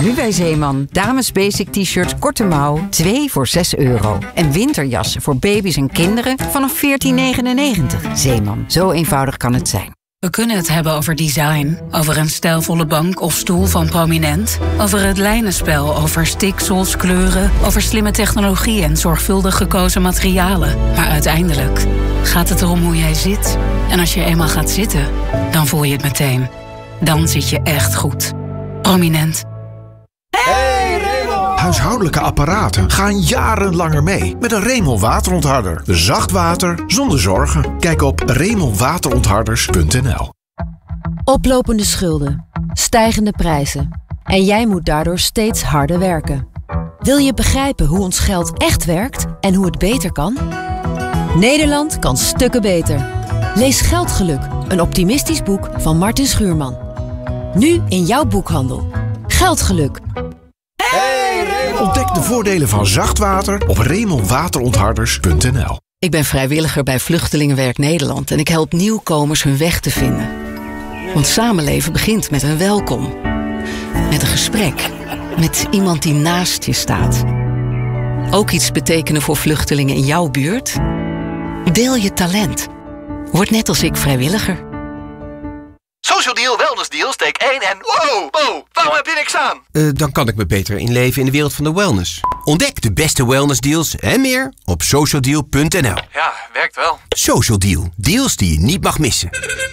Nu bij Zeeman. Dames basic t-shirts korte mouw, 2 voor €6. En winterjassen voor baby's en kinderen vanaf €14,99. Zeeman, zo eenvoudig kan het zijn. We kunnen het hebben over design, over een stijlvolle bank of stoel van Prominent, over het lijnenspel, over stiksels, kleuren, over slimme technologie en zorgvuldig gekozen materialen. Maar uiteindelijk gaat het erom hoe jij zit. En als je eenmaal gaat zitten, dan voel je het meteen. Dan zit je echt goed. Prominent. Huishoudelijke apparaten gaan jarenlanger mee met een Remel waterontharder. Zacht water zonder zorgen. Kijk op remelwaterontharders.nl. Oplopende schulden, stijgende prijzen. En jij moet daardoor steeds harder werken. Wil je begrijpen hoe ons geld echt werkt en hoe het beter kan? Nederland kan stukken beter. Lees Geldgeluk, een optimistisch boek van Martin Schuurman. Nu in jouw boekhandel. Geldgeluk. Ontdek de voordelen van zacht water op remelwaterontharders.nl. Ik ben vrijwilliger bij Vluchtelingenwerk Nederland en ik help nieuwkomers hun weg te vinden. Want samenleven begint met een welkom. Met een gesprek. Met iemand die naast je staat. Ook iets betekenen voor vluchtelingen in jouw buurt? Deel je talent. Word net als ik vrijwilliger. Social Deal, Wellness Deal, steek 1 en... Wow, waarom heb je niks aan? Dan kan ik me beter inleven in de wereld van de wellness. Ontdek de beste wellness deals en meer op socialdeal.nl. Ja, werkt wel. Social Deal. Deals die je niet mag missen.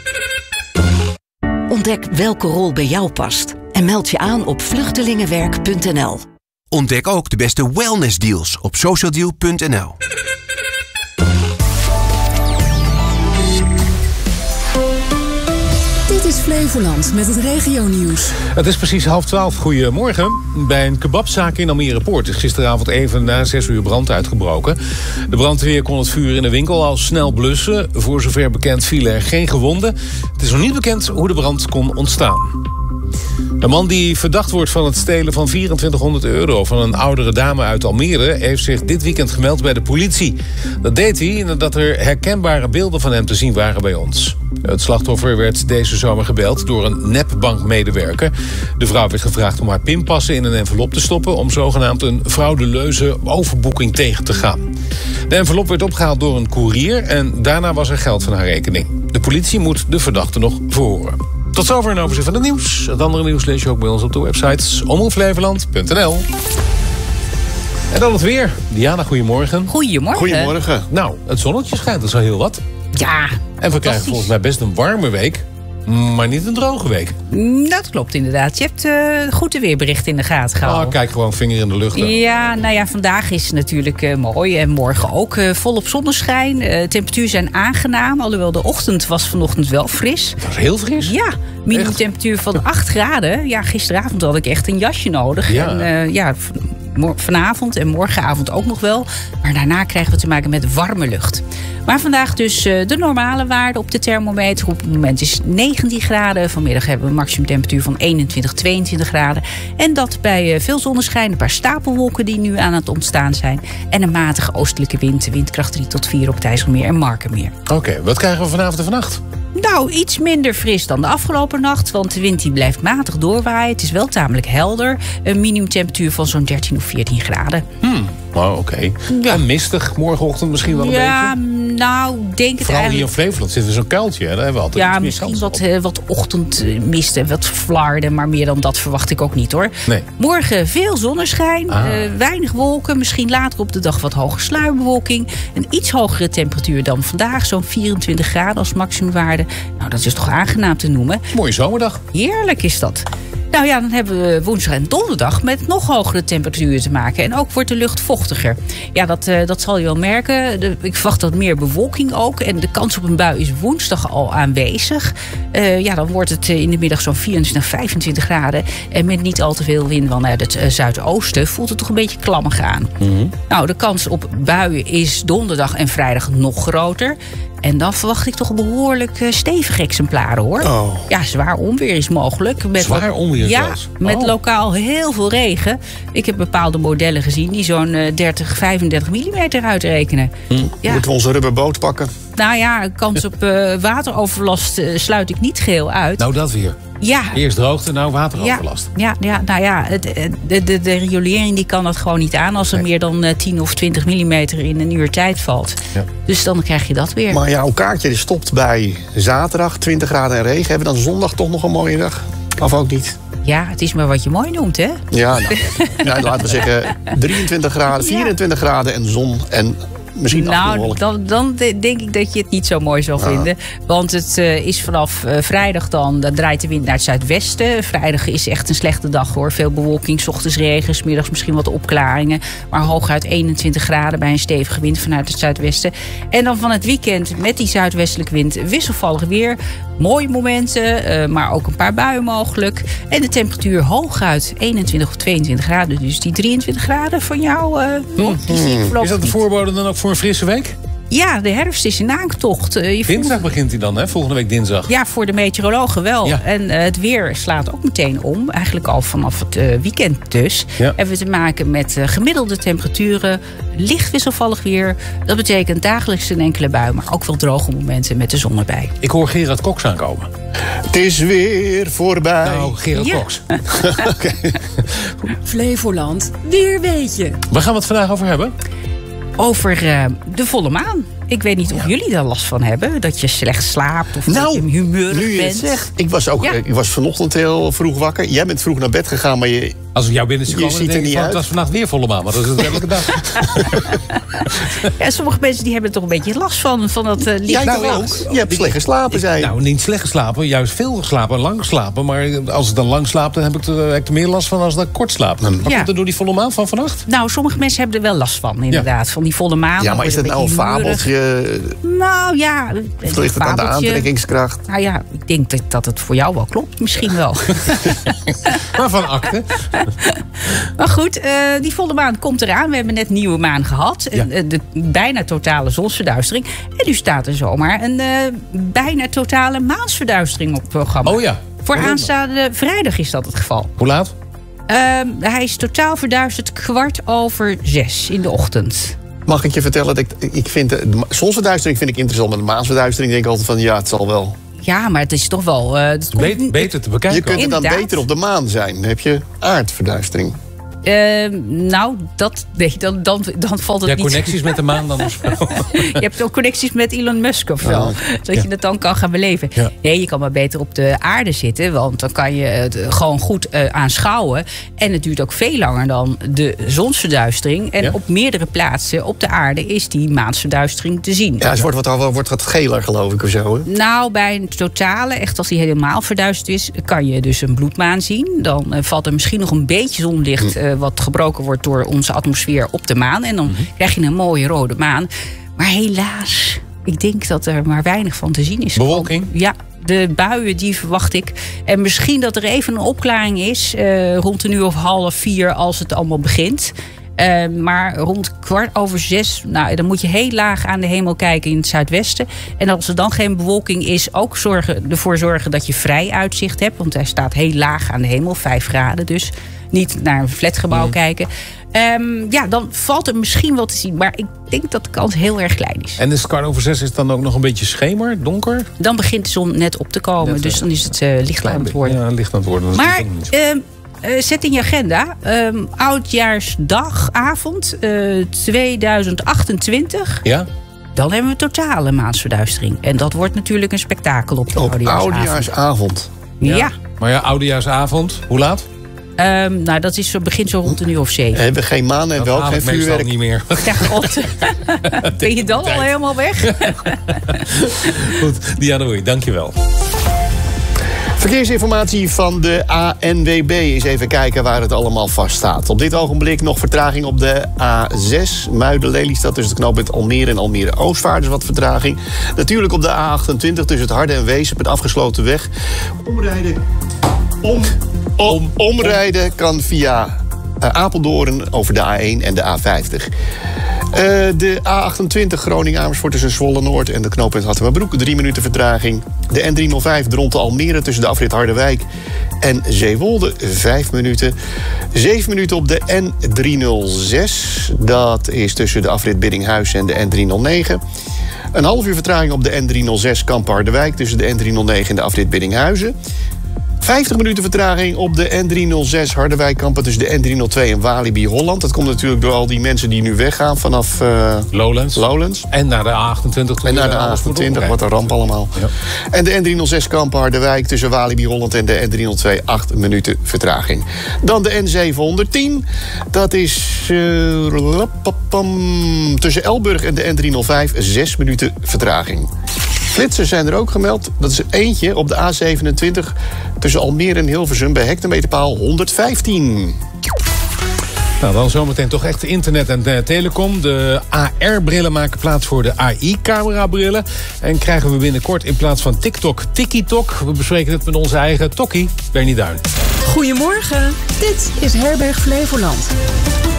Ontdek welke rol bij jou past. En meld je aan op vluchtelingenwerk.nl. Ontdek ook de beste wellness deals op socialdeal.nl. Dit is Flevoland met het regionieuws. Het is precies 11:30. Goedemorgen. Bij een kebabzaak in Almere Poort is gisteravond even na 6 uur brand uitgebroken. De brandweer kon het vuur in de winkel al snel blussen. Voor zover bekend vielen er geen gewonden. Het is nog niet bekend hoe de brand kon ontstaan. De man die verdacht wordt van het stelen van €2400 van een oudere dame uit Almere heeft zich dit weekend gemeld bij de politie. Dat deed hij nadat er herkenbare beelden van hem te zien waren bij ons. Het slachtoffer werd deze zomer gebeld door een nepbankmedewerker. De vrouw werd gevraagd om haar pinpassen in een envelop te stoppen om zogenaamd een fraudeleuze overboeking tegen te gaan. De envelop werd opgehaald door een koerier en daarna was er geld van haar rekening. De politie moet de verdachte nog verhoren. Tot zover een overzicht van het nieuws. Het andere nieuws lees je ook bij ons op de website omroepflevoland.nl. En dan het weer. Diana, goedemorgen. Goedemorgen. Nou, het zonnetje schijnt, dat is al heel wat. Ja, en we krijgen volgens mij best een warme week, maar niet een droge week. Dat klopt inderdaad. Je hebt goed de weerbericht in de gaten gehouden. Kijk gewoon vinger in de lucht. Ja, nou ja, vandaag is het natuurlijk mooi en morgen ook volop zonneschijn. Temperatuur zijn aangenaam, alhoewel de ochtend was vanochtend wel fris. Het was heel fris? Ja, minimumtemperatuur van 8 graden. Ja, gisteravond had ik echt een jasje nodig. Ja. En vanavond en morgenavond ook nog wel. Maar daarna krijgen we te maken met warme lucht. Maar vandaag dus de normale waarde op de thermometer. Op het moment is 19 graden. Vanmiddag hebben we een maximumtemperatuur van 21, 22 graden. En dat bij veel zonneschijn, een paar stapelwolken die nu aan het ontstaan zijn. En een matige oostelijke wind, windkracht 3 tot 4 op het IJsselmeer en Markenmeer. Oké, wat krijgen we vanavond en vannacht? Nou, iets minder fris dan de afgelopen nacht, want de wind die blijft matig doorwaaien. Het is wel tamelijk helder. Een minimumtemperatuur van zo'n 13 of 14 graden. Oké. Ja, mistig morgenochtend misschien wel een beetje? Ja, nou, denk het Vooral eigenlijk. hier in Flevoland zit er zo'n kuiltje. Hè? Daar hebben we altijd Ja, iets misschien meer wat ochtendmist en wat flarden. Maar meer dan dat verwacht ik ook niet, hoor. Nee. Morgen veel zonneschijn, weinig wolken. Misschien later op de dag wat hoge sluierbewolking. Een iets hogere temperatuur dan vandaag. Zo'n 24 graden als maximumwaarde. Nou, dat is toch aangenaam te noemen. Mooie zomerdag. Heerlijk is dat. Nou ja, dan hebben we woensdag en donderdag met nog hogere temperaturen te maken. En ook wordt de lucht vochtiger. Ja, dat zal je wel merken. Ik verwacht wat meer bewolking ook. En de kans op een bui is woensdag al aanwezig. Dan wordt het in de middag zo'n 24, 25 graden. En met niet al te veel wind vanuit het zuidoosten voelt het toch een beetje klammig aan. Mm-hmm. Nou, de kans op buien is donderdag en vrijdag nog groter. En dan verwacht ik toch behoorlijk stevige exemplaren, hoor. Oh. Ja, zwaar onweer is mogelijk. Zwaar onweer zelfs? Met lokaal heel veel regen. Ik heb bepaalde modellen gezien die zo'n 30, 35 millimeter uitrekenen. Ja. Moeten we onze rubberboot pakken? Nou ja, kans op wateroverlast sluit ik niet geheel uit. Nou, dat weer. Ja. Eerst droogte, nou wateroverlast. De riolering die kan dat gewoon niet aan als er meer dan 10 of 20 millimeter in een uur tijd valt. Ja. Dus dan krijg je dat weer. Maar jouw kaartje stopt bij zaterdag, 20 graden en regen. Hebben we dan zondag toch nog een mooie dag? Of ook niet? Ja, het is maar wat je mooi noemt, hè? Ja, laten we zeggen 23 graden, 24 graden en zon en misschien dan denk ik dat je het niet zo mooi zal vinden. Want het is vanaf vrijdag dan draait de wind naar het zuidwesten. Vrijdag is echt een slechte dag hoor. Veel bewolking, 's ochtends regen, 's middags misschien wat opklaringen. Maar hooguit 21 graden bij een stevige wind vanuit het zuidwesten. En dan van het weekend met die zuidwestelijke wind wisselvallig weer. Mooie momenten, maar ook een paar buien mogelijk. En de temperatuur hooguit 21 of 22 graden. Dus die 23 graden van jou, die zie ik voorlopig Is dat de voorbode dan ook voor een frisse week? Ja, de herfst is in aantocht. Dinsdag begint hij dan, hè? Volgende week dinsdag. Ja, voor de meteorologen wel. Ja. En het weer slaat ook meteen om. Eigenlijk al vanaf het weekend dus. Ja. Hebben we te maken met gemiddelde temperaturen. Licht wisselvallig weer. Dat betekent dagelijks een enkele bui. Maar ook wel droge momenten met de zon erbij. Ik hoor Gerard Cox aankomen. Het is weer voorbij. Nou, Gerard Cox. Okay. Flevoland, weer weet je. Waar gaan we het vandaag over hebben? Over de volle maan. Ik weet niet of jullie daar last van hebben. Dat je slecht slaapt of dat je humeurig bent. Zegt, ik was vanochtend heel vroeg wakker. Jij bent vroeg naar bed gegaan, maar als ik jou binnen zie komen, dan denk ik van, het was vannacht weer volle maan. Maar dat is het elke dag. Ja, sommige mensen die hebben er toch een beetje last van dat licht. Jij ook. Je hebt slecht geslapen, zei je. Nou, niet slecht geslapen. Juist veel geslapen en lang geslapen. Maar als ik dan lang slaap, dan heb ik er meer last van als dat ik kort slaap. Wat komt er door die volle maan van vannacht? Nou, sommige mensen hebben er wel last van, inderdaad. Ja. Van die volle maan. Ja, maar is dat nou een fabeltje? Nou ja, of ligt het aan de aantrekkingskracht? Nou ja, ik denk dat het voor jou wel klopt. Misschien wel. Maar van akte. Maar goed, die volle maan komt eraan. We hebben net nieuwe maan gehad. Ja. De bijna totale zonsverduistering. En nu staat er zomaar een bijna totale maansverduistering op het programma. Oh ja. Voor aanstaande vrijdag is dat het geval. Hoe laat? Hij is totaal verduisterd 6:15 in de ochtend. Mag ik je vertellen dat ik vind de zonsverduistering vind ik interessant, maar de maansverduistering denk ik altijd van het zal wel. Ja, maar het is toch wel beter te bekijken. Je kunt er dan beter op de maan zijn. Dan heb je aardverduistering. Nou, dan valt het niet. Connecties met de maan dan of zo? Je hebt ook connecties met Elon Musk of zo. Dat je het dan kan gaan beleven. Ja. Nee, je kan maar beter op de aarde zitten. Want dan kan je het gewoon goed aanschouwen. En het duurt ook veel langer dan de zonsverduistering. En op meerdere plaatsen op de aarde is die maansverduistering te zien. Ja, het wordt wat geler geloof ik of zo. Hè? Nou, bij een totale, echt als die helemaal verduisterd is, kan je dus een bloedmaan zien. Dan valt er misschien nog een beetje zonlicht wat gebroken wordt door onze atmosfeer op de maan. En dan krijg je een mooie rode maan. Maar helaas, ik denk dat er maar weinig van te zien is. Bewolking? Ja, de buien die verwacht ik. En misschien dat er even een opklaring is rond een uur of 3:30 als het allemaal begint. Maar rond 6:15, nou, dan moet je heel laag aan de hemel kijken in het zuidwesten. En als er dan geen bewolking is, ook ervoor zorgen dat je vrij uitzicht hebt. Want hij staat heel laag aan de hemel, 5 graden dus. Niet naar een flatgebouw kijken. Dan valt er misschien wel te zien. Maar ik denk dat de kans heel erg klein is. En is het 5:15 is het dan ook nog een beetje schemer, donker? Dan begint de zon net op te komen. Dus dan is het licht aan het worden. Ja, licht aan het worden. Maar zet in je agenda. Oudjaarsdagavond 2028. Ja? Dan hebben we totale maansverduistering. En dat wordt natuurlijk een spektakel op de oudejaarsavond. Ja. Maar oudejaarsavond, hoe laat? Nou, dat is begint zo rond 7:00. Hebben we geen maan en wel geen vuurwerk? Niet meer. Ja, God. Ben je dan al helemaal weg? Goed, Diana Oei, dankjewel. Verkeersinformatie van de ANWB. Eens even kijken waar het allemaal vast staat. Op dit ogenblik nog vertraging op de A6. Muiden-Lelystad tussen het knooppunt Almere en Almere-Oostvaart. Dus wat vertraging. Natuurlijk op de A28 tussen het Harde en Weesp met afgesloten weg. Omrijden kan via Apeldoorn over de A1 en de A50. De A28 Groningen-Amersfoort tussen Zwolle Noord en de knooppunt Hattemerbroek. 3 minuten vertraging. De N305 Dronten-Almere tussen de afrit Harderwijk en Zeewolde. 5 minuten. 7 minuten op de N306. Dat is tussen de afrit Biddinghuizen en de N309. Een half uur vertraging op de N306 Kampen-Harderwijk tussen de N309 en de afrit Biddinghuizen. 50 minuten vertraging op de N306 Harderwijk-Kampen tussen de N302 en Walibi Holland. Dat komt natuurlijk door al die mensen die nu weggaan vanaf Lowlands. En naar de A28. En naar de A28, wat een ramp allemaal. Ja. En de N306 Kampen-Harderwijk tussen Walibi Holland en de N302, 8 minuten vertraging. Dan de N710, dat is tussen Elburg en de N305, 6 minuten vertraging. Flitsers zijn er ook gemeld. Dat is eentje op de A27 tussen Almere en Hilversum bij hectometerpaal 115. Nou, dan zometeen toch echt internet en telecom. De AR-brillen maken plaats voor de AI-camera-brillen. En krijgen we binnenkort in plaats van TikTok, TikTok. We bespreken het met onze eigen Tokkie, Bernie Duin. Goedemorgen, dit is Herberg Flevoland.